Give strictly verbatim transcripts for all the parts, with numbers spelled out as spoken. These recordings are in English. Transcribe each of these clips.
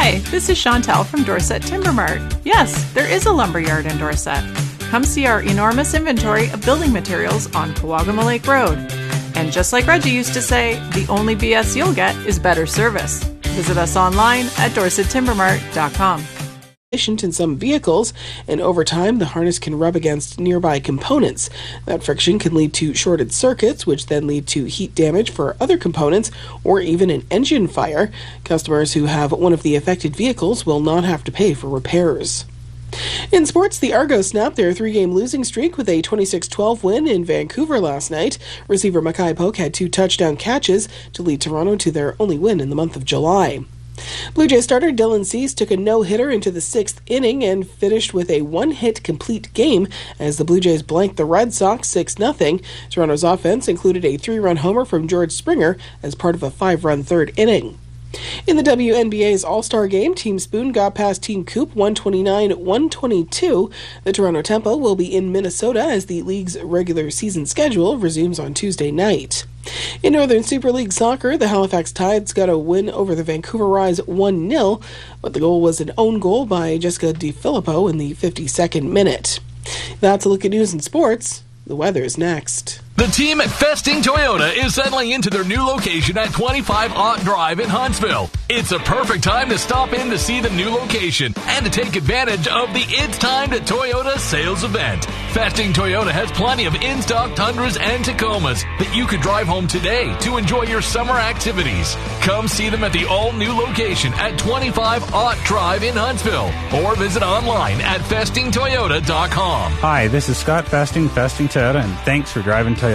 Hi, this is Chantel from Dorset Timber Mart. Yes, there is a lumberyard in Dorset. Come see our enormous inventory of building materials on Kawagama Lake Road. And just like Reggie used to say, the only B S you'll get is better service. Visit us online at dorset timber mart dot com. In some vehicles, and over time the harness can rub against nearby components. That friction can lead to shorted circuits, which then lead to heat damage for other components or even an engine fire. Customers who have one of the affected vehicles will not have to pay for repairs. In sports, the Argos snapped their three-game losing streak with a twenty-six twelve win in Vancouver last night. Receiver Mackay Polk had two touchdown catches to lead Toronto to their only win in the month of July. Blue Jays starter Dylan Cease took a no-hitter into the sixth inning and finished with a one-hit complete game as the Blue Jays blanked the Red Sox six nothing. Toronto's offense included a three-run homer from George Springer as part of a five-run third inning. In the W N B A's All-Star Game, Team Spoon got past Team Coop one twenty-nine to one twenty-two. The Toronto Tempo will be in Minnesota as the league's regular season schedule resumes on Tuesday night. In Northern Super League Soccer, the Halifax Tides got a win over the Vancouver Rise one nil, but the goal was an own goal by Jessica DiFilippo in the fifty-second minute. That's a look at news and sports. The weather is next. The team at Festing Toyota is settling into their new location at twenty-five Ott Drive in Huntsville. It's a perfect time to stop in to see the new location and to take advantage of the It's Time to Toyota sales event. Festing Toyota has plenty of in-stock Tundras and Tacomas that you could drive home today to enjoy your summer activities. Come see them at the all-new location at twenty-five Ott Drive in Huntsville or visit online at festing toyota dot com. Hi, this is Scott Festing, Festing Toyota, and thanks for driving Toyota.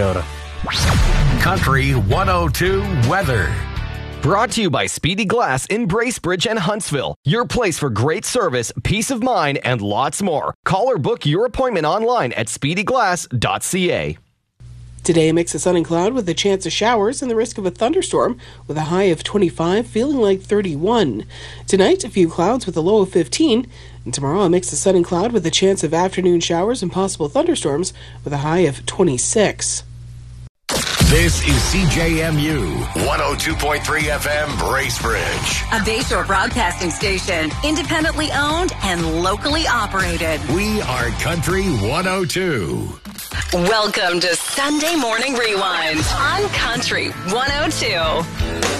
Country one oh two weather. Brought to you by Speedy Glass in Bracebridge and Huntsville. Your place for great service, peace of mind, and lots more. Call or book your appointment online at speedy glass dot c a. Today, a mix of sun and cloud with a chance of showers and the risk of a thunderstorm with a high of twenty-five, feeling like thirty-one. Tonight, a few clouds with a low of fifteen. And tomorrow, a mix of sun and cloud with a chance of afternoon showers and possible thunderstorms with a high of twenty-six. This is C J M U one oh two point three F M Bracebridge, a Bayshore broadcasting station, independently owned and locally operated. We are Country one oh two. Welcome to Sunday Morning Rewind on Country one oh two.